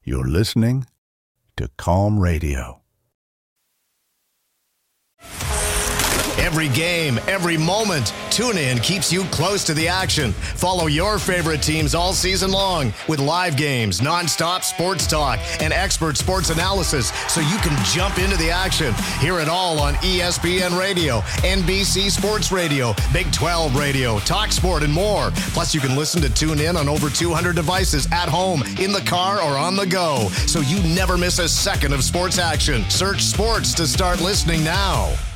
You're listening to Calm Radio. Every game, every moment, TuneIn keeps you close to the action. Follow your favorite teams all season long with live games, nonstop sports talk, and expert sports analysis so you can jump into the action. Hear it all on ESPN Radio, NBC Sports Radio, Big 12 Radio, TalkSport, and more. Plus, you can listen to TuneIn on over 200 devices at home, in the car, or on the go, so you never miss a second of sports action. Search sports to start listening now.